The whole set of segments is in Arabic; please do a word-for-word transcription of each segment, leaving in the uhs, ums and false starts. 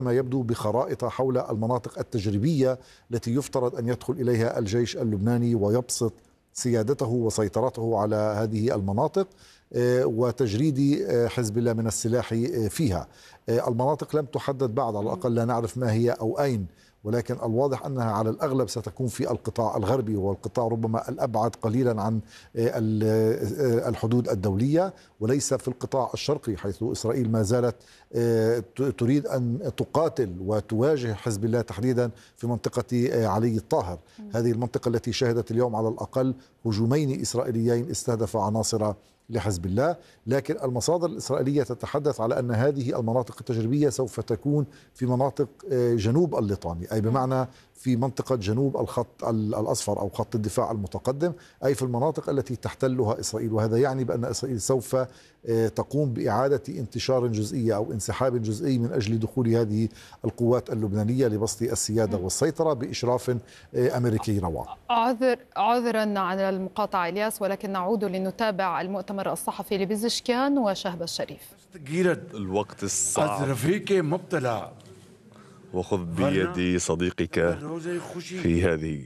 ما يبدو بخرائط حول المناطق التجريبية التي يفترض أن يدخل إليها الجيش اللبناني ويبسط سيادته وسيطرته على هذه المناطق وتجريد حزب الله من السلاح فيها. المناطق لم تحدد بعد، على الأقل لا نعرف ما هي أو أين، ولكن الواضح أنها على الأغلب ستكون في القطاع الغربي، والقطاع ربما الأبعد قليلا عن الحدود الدولية، وليس في القطاع الشرقي، حيث إسرائيل ما زالت تريد أن تقاتل وتواجه حزب الله تحديدا في منطقة علي الطاهر. هذه المنطقة التي شهدت اليوم على الأقل هجومين إسرائيليين استهدف عناصر لحزب الله، لكن المصادر الإسرائيلية تتحدث على أن هذه المناطق التجريبية سوف تكون في مناطق جنوب الليطاني، أي بمعنى في منطقة جنوب الخط الأصفر أو خط الدفاع المتقدم، أي في المناطق التي تحتلها إسرائيل. وهذا يعني بأن إسرائيل سوف تقوم بإعادة انتشار جزئي أو انسحاب جزئي من أجل دخول هذه القوات اللبنانية لبسط السيادة والسيطرة بإشراف أمريكي رواء. عذر عذرا عن المقاطعة إلياس، ولكن نعود لنتابع المؤتمر الصحفي لبزشكيان وشهبة الشريف. الوقت الصعب، رفيقي مبتلى، وخذ بيدي صديقك في هذه.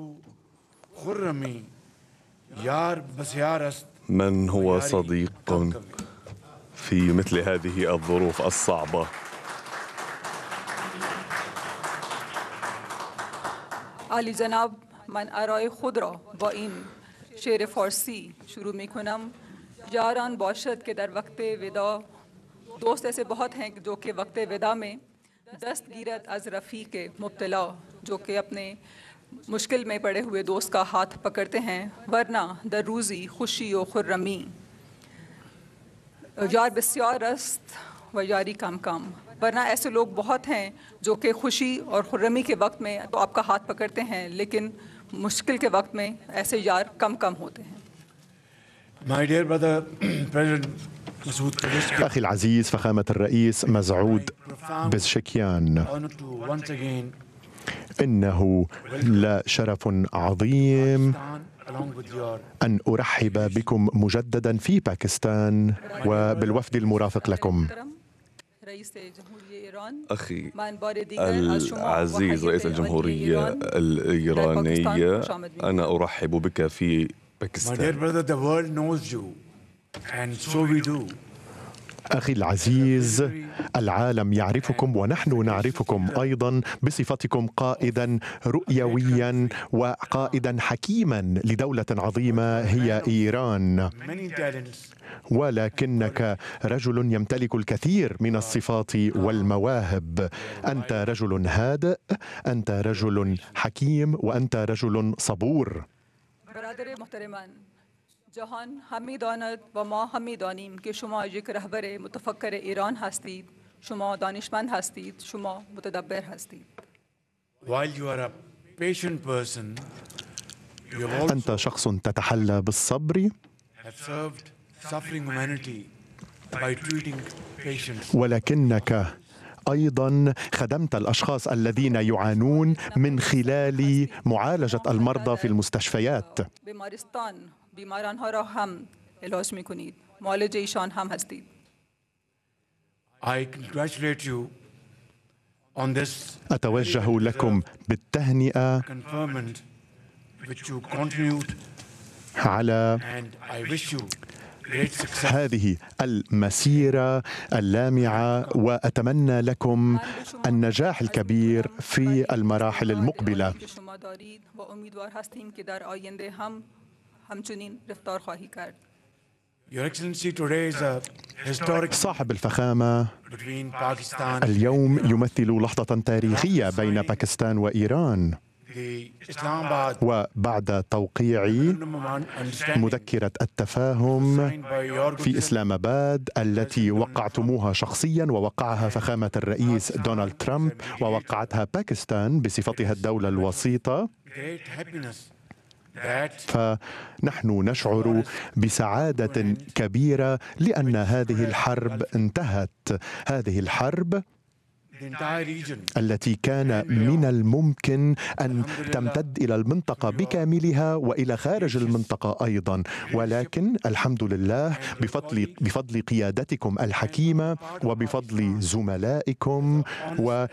من هو صديق في مثل هذه الظروف الصعبة؟ علی جناب، من آرای خود را با این شعر فارسی شروع می کنم. یاران باشد که در وقت ودا، دوست ऐसे बहुत हैं जो कि वक्त विदा में दस्त गिरत از रफ़ीक़ मुब्तला, जो कि अपने मुश्किल में पड़े हुए दोस्त का हाथ पकड़ते हैं, वरना दर रोज़ी खुशी व खुर्रमी। यार बस्यार रस्त व यारी कम कम, वरना ऐसे लोग बहुत हैं जो कि खुशी और खुर्रमी के वक्त में तो आपका हाथ पकड़ते हैं, लेकिन मुश्किल के वक्त में ऐसे यार कम कम होते हैं। My dear brother, President أخي العزيز فخامة الرئيس مسعود بزشكيان، إنه لا شرف عظيم أن أرحب بكم مجددا في باكستان وبالوفد المرافق لكم. أخي العزيز رئيس الجمهورية الإيرانية، أنا أرحب بك في باكستان. أخي العزيز، العالم يعرفكم ونحن نعرفكم أيضا بصفتكم قائدا رؤيويا وقائدا حكيما لدولة عظيمة هي إيران، ولكنك رجل يمتلك الكثير من الصفات والمواهب. أنت رجل هادئ، أنت رجل حكيم، وأنت رجل صبور. جهان هم می‌داند و ما هم می‌دانیم که شما یک رهبر متفکر ایران هستید، شما دانشمند هستید، شما متدبر هستید. أنت شخص تتحلى بالصبر، ولكنك أيضا خدمت الأشخاص الذين يعانون من خلال معالجة المرضى في المستشفيات. بیماران ها را هم علاج می کنید، معالج ایشان هم هستید. أتوجه لكم بالتهنئة على هذه المسيرة اللامعة، وأتمنى لكم النجاح الكبير في المراحل المقبلة. صاحب الفخامة، اليوم يمثل لحظة تاريخية بين باكستان وإيران، وبعد توقيع مذكرة التفاهم في إسلام آباد التي وقعتموها شخصيا ووقعها فخامة الرئيس دونالد ترامب ووقعتها باكستان بصفتها الدولة الوسيطة، فنحن نشعر بسعادة كبيرة لأن هذه الحرب انتهت. هذه الحرب التي كان من الممكن أن تمتد إلى المنطقة بكاملها وإلى خارج المنطقة أيضا، ولكن الحمد لله بفضل بفضل قيادتكم الحكيمة وبفضل زملائكم